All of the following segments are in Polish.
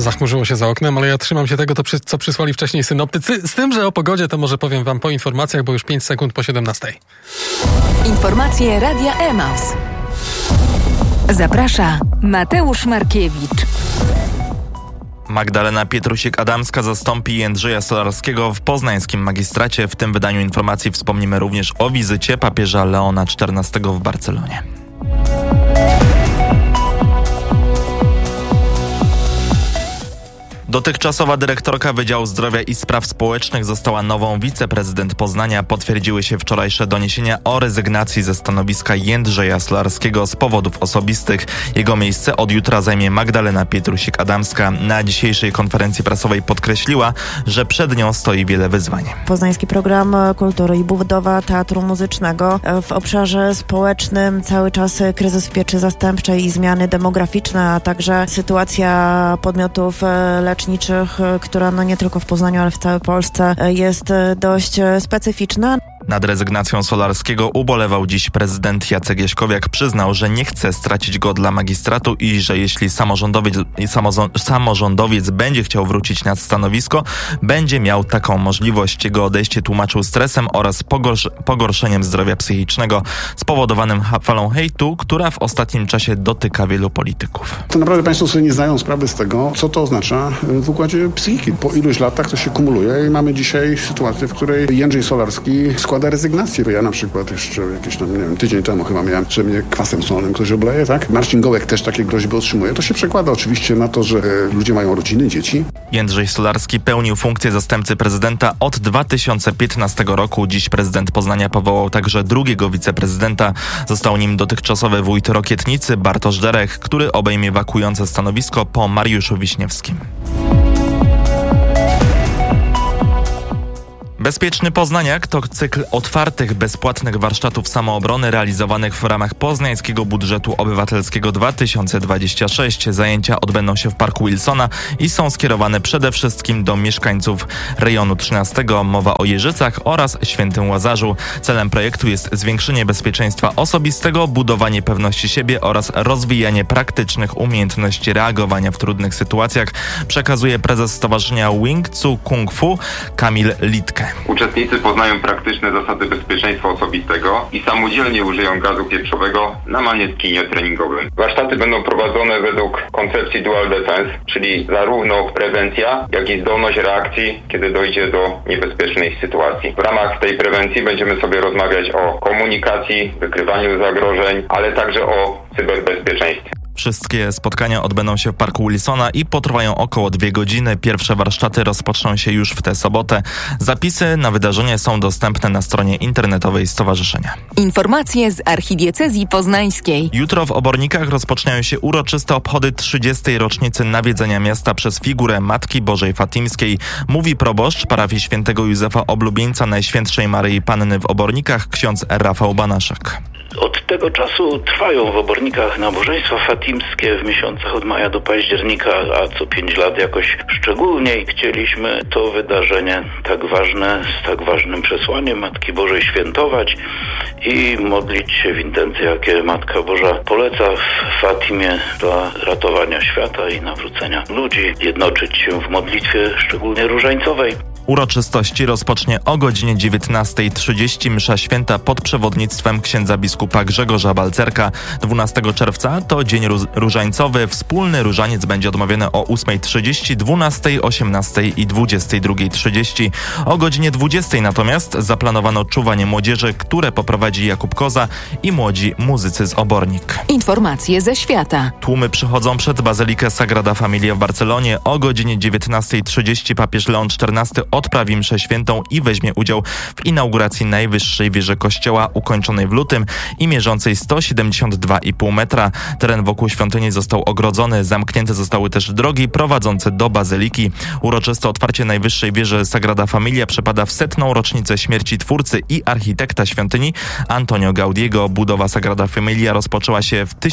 Zachmurzyło się za oknem, ale ja trzymam się tego, co przysłali wcześniej synoptycy. Z tym, że o pogodzie to może powiem wam po informacjach, bo już 5 sekund po 17. Informacje Radia Emaus. Zaprasza Mateusz Markiewicz. Magdalena Pietrusik-Adamska zastąpi Jędrzeja Solarskiego w poznańskim magistracie. W tym wydaniu informacji wspomnimy również o wizycie papieża Leona XIV w Barcelonie. Dotychczasowa dyrektorka Wydziału Zdrowia i Spraw Społecznych została nową wiceprezydent Poznania. Potwierdziły się wczorajsze doniesienia o rezygnacji ze stanowiska Jędrzeja Solarskiego z powodów osobistych. Jego miejsce od jutra zajmie Magdalena Pietrusik-Adamska. Na dzisiejszej konferencji prasowej podkreśliła, że przed nią stoi wiele wyzwań. Poznański Program Kultury i budowa teatru muzycznego. W obszarze społecznym cały czas kryzys w pieczy zastępczej i zmiany demograficzne, a także sytuacja podmiotów leczniczych, która nie tylko w Poznaniu, ale w całej Polsce jest dość specyficzna. Nad rezygnacją Solarskiego ubolewał dziś prezydent Jacek Jaśkowiak. Przyznał, że nie chce stracić go dla magistratu i że jeśli samorządowiec będzie chciał wrócić na stanowisko, będzie miał taką możliwość. Jego odejście tłumaczył stresem oraz pogorszeniem zdrowia psychicznego spowodowanym falą hejtu, która w ostatnim czasie dotyka wielu polityków. To naprawdę państwo sobie nie zdają sprawy z tego, co to oznacza w układzie psychiki. Po iluś latach to się kumuluje i mamy dzisiaj sytuację, w której Jędrzej Solarski składa rezygnację. Ja na przykład jeszcze jakiś tydzień temu chyba miałem, że mnie kwasem solnym ktoś obleje, tak? Marcin Gołek też takie groźby otrzymuje. To się przekłada oczywiście na to, że ludzie mają rodziny, dzieci. Jędrzej Solarski pełnił funkcję zastępcy prezydenta od 2015 roku. Dziś prezydent Poznania powołał także drugiego wiceprezydenta. Został nim dotychczasowy wójt Rokietnicy Bartosz Derech, który obejmie wakujące stanowisko po Mariuszu Wiśniewskim. Bezpieczny Poznaniak to cykl otwartych, bezpłatnych warsztatów samoobrony realizowanych w ramach Poznańskiego Budżetu Obywatelskiego 2026. Zajęcia odbędą się w Parku Wilsona i są skierowane przede wszystkim do mieszkańców rejonu 13. Mowa o Jeżycach oraz Świętym Łazarzu. Celem projektu jest zwiększenie bezpieczeństwa osobistego, budowanie pewności siebie oraz rozwijanie praktycznych umiejętności reagowania w trudnych sytuacjach, przekazuje prezes Stowarzyszenia Wing Tsu Kung Fu Kamil Litke. Uczestnicy poznają praktyczne zasady bezpieczeństwa osobistego i samodzielnie użyją gazu pieprzowego na manieskinie treningowym. Warsztaty będą prowadzone według koncepcji dual defense, czyli zarówno prewencja, jak i zdolność reakcji, kiedy dojdzie do niebezpiecznej sytuacji. W ramach tej prewencji będziemy sobie rozmawiać o komunikacji, wykrywaniu zagrożeń, ale także o cyberbezpieczeństwie. Wszystkie spotkania odbędą się w Parku Wilsona i potrwają około 2 godziny. Pierwsze warsztaty rozpoczną się już w tę sobotę. Zapisy na wydarzenie są dostępne na stronie internetowej stowarzyszenia. Informacje z Archidiecezji Poznańskiej. Jutro w Obornikach rozpoczynają się uroczyste obchody 30. rocznicy nawiedzenia miasta przez figurę Matki Bożej Fatimskiej. Mówi proboszcz parafii świętego Józefa Oblubieńca Najświętszej Maryi Panny w Obornikach ksiądz Rafał Banaszak. Od tego czasu trwają w Obornikach nabożeństwa fatimskie w miesiącach od maja do października, a co 5 lat jakoś szczególniej chcieliśmy to wydarzenie tak ważne, z tak ważnym przesłaniem Matki Bożej świętować i modlić się w intencji, jakie Matka Boża poleca w Fatimie dla ratowania świata i nawrócenia ludzi, jednoczyć się w modlitwie szczególnie różańcowej. Uroczystości rozpocznie o godzinie 19:30 msza święta pod przewodnictwem księdza biskupa Grzegorza Balcerka. 12 czerwca to dzień różańcowy. Wspólny różaniec będzie odmawiany o 8:30, 12:00, 18:00 i 22:30. O godzinie 20:00 natomiast zaplanowano czuwanie młodzieży, które poprowadzi Jakub Koza i młodzi muzycy z Obornik. Informacje ze świata. Tłumy przychodzą przed Bazylikę Sagrada Familia w Barcelonie. O godzinie 19:30 papież Leon XIV odprawi mszę świętą i weźmie udział w inauguracji najwyższej wieży kościoła ukończonej w lutym i mierzącej 172,5 metra. Teren wokół świątyni został ogrodzony, zamknięte zostały też drogi prowadzące do bazyliki. Uroczyste otwarcie najwyższej wieży Sagrada Familia przypada w 100. rocznicę śmierci twórcy i architekta świątyni Antonio Gaudiego. Budowa Sagrada Familia rozpoczęła się w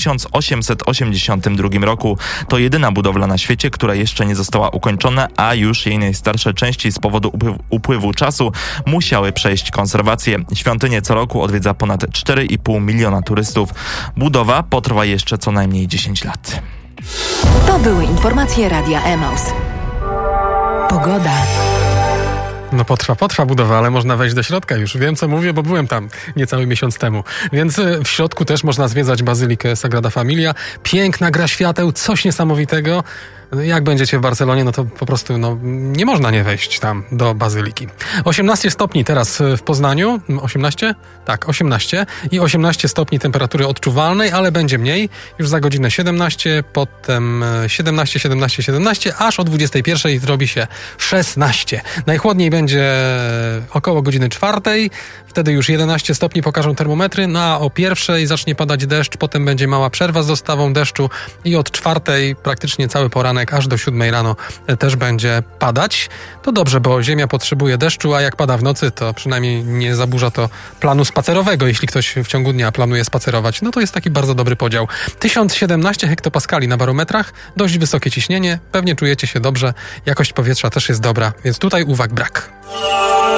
1882 roku. To jedyna budowla na świecie, która jeszcze nie została ukończona, a już jej najstarsze części z powodu upływu czasu musiały przejść konserwację. Świątynię co roku odwiedza ponad 4,5 miliona turystów. Budowa potrwa jeszcze co najmniej 10 lat. To były informacje Radia Emaus. Pogoda. No potrwa budowa, ale można wejść do środka już. Wiem, co mówię, bo byłem tam niecały miesiąc temu. Więc w środku też można zwiedzać Bazylikę Sagrada Familia. Piękna gra świateł, coś niesamowitego. Jak będziecie w Barcelonie, no to po prostu nie można nie wejść tam do Bazyliki. 18 stopni teraz w Poznaniu. 18? Tak, 18. I 18 stopni temperatury odczuwalnej, ale będzie mniej. Już za godzinę 17, potem 17, aż o 21 zrobi się 16. Najchłodniej będzie około godziny 4. Wtedy już 11 stopni pokażą termometry. No a o 1 zacznie padać deszcz, potem będzie mała przerwa z dostawą deszczu i od 4 praktycznie cały poranek aż do 7 rano też będzie padać. To dobrze, bo ziemia potrzebuje deszczu, a jak pada w nocy, to przynajmniej nie zaburza to planu spacerowego. Jeśli ktoś w ciągu dnia planuje spacerować, no to jest taki bardzo dobry podział. 1017 hektopaskali na barometrach, dość wysokie ciśnienie, pewnie czujecie się dobrze, jakość powietrza też jest dobra, więc tutaj uwag brak.